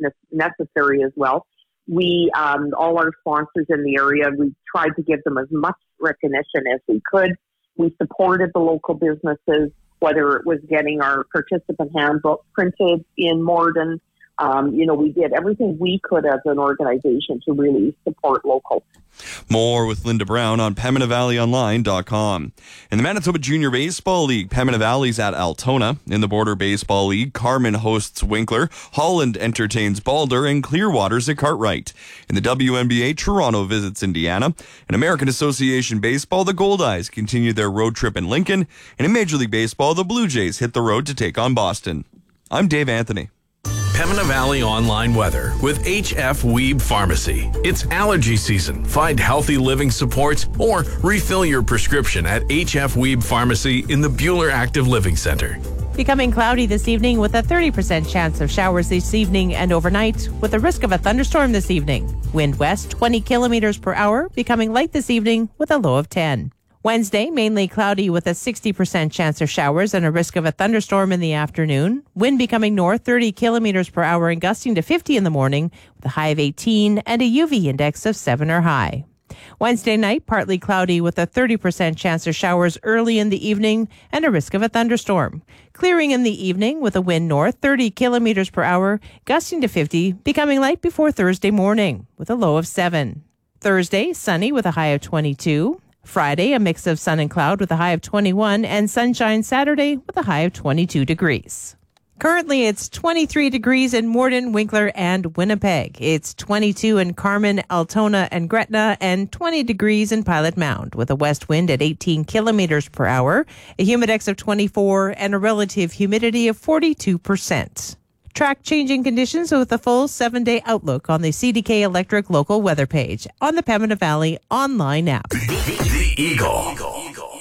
necessary as well. We, all our sponsors in the area, we tried to give them as much recognition as we could. We supported the local businesses, whether it was getting our participant handbook printed in Morden. We did everything we could as an organization to really support local. More with Linda Brown on PembinaValleyOnline.com. In the Manitoba Junior Baseball League, Pembina Valley's at Altona. In the Border Baseball League, Carman hosts Winkler, Holland entertains Balder, and Clearwater's at Cartwright. In the WNBA, Toronto visits Indiana. In American Association Baseball, the Goldeyes continue their road trip in Lincoln. And in Major League Baseball, the Blue Jays hit the road to take on Boston. I'm Dave Anthony. Pembina Valley Online Weather with HF Weeb Pharmacy. It's allergy season. Find healthy living supports or refill your prescription at HF Weeb Pharmacy in the Buhler Active Living Center. Becoming cloudy this evening with a 30% chance of showers this evening and overnight with a risk of a thunderstorm this evening. Wind west 20 kilometers per hour, becoming light this evening with a low of 10. Wednesday, mainly cloudy with a 60% chance of showers and a risk of a thunderstorm in the afternoon. Wind becoming north 30 kilometers per hour and gusting to 50 in the morning with a high of 18 and a UV index of 7 or high. Wednesday night, partly cloudy with a 30% chance of showers early in the evening and a risk of a thunderstorm. Clearing in the evening with a wind north 30 kilometers per hour, gusting to 50, becoming light before Thursday morning with a low of 7. Thursday, sunny with a high of 22. Friday, a mix of sun and cloud with a high of 21, and sunshine Saturday with a high of 22 degrees. Currently, it's 23 degrees in Morden, Winkler, and Winnipeg. It's 22 in Carman, Altona, and Gretna, and 20 degrees in Pilot Mound, with a west wind at 18 kilometers per hour, a humidex of 24, and a relative humidity of 42%. Track changing conditions with a full 7-day outlook on the CDK Electric local weather page on the Pembina Valley online app. The Eagle.